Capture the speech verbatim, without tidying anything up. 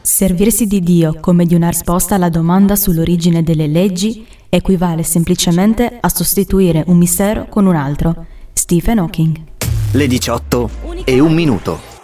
Servirsi di Dio come di una risposta alla domanda sull'origine delle leggi equivale semplicemente a sostituire un mistero con un altro. Stephen Hawking. Le diciotto e un minuto.